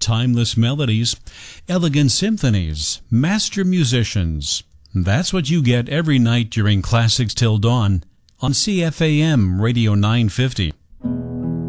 timeless melodies, elegant symphonies, master musicians. That's what you get every night during Classics Till Dawn on CFAM Radio 950.